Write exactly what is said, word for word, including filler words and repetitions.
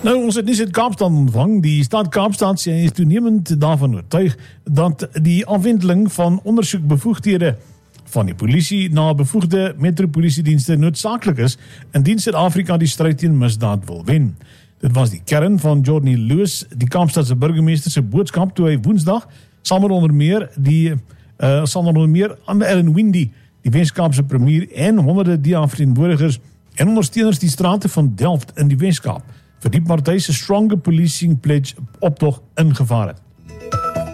Nou, ons het nie uit Kaapstad ontvang. Die stad Kaapstad sê is toenemend daarvan oortuig dat die afwendeling van ondersoekbevoegdhede van die polisie na bevoegde metropolisiedienste noodsaaklik is indien Suid-Afrika die stryd teen misdaad wil wen. Dit was die kern van Johnny Lewis, die Kaapstadse burgemeester se boodskap toe hy Woensdag saam met onder meer die uh, saam met onder meer Anne-Ellen Windey, die Weskaapse premier en honderde D A verteenwoordigers en ondersteuners die strate van Delft in die Weskaap vir die party se Stronger Policing Pledge optog ingevaar het.